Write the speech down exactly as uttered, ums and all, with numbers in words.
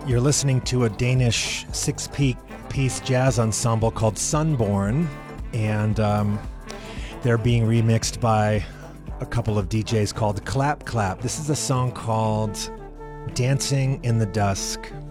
You're listening to a Danish six-piece jazz ensemble called Sunborn, and um, they're being remixed by a couple of D Js called Clap Clap. This is a song called Dancing in the Dusk.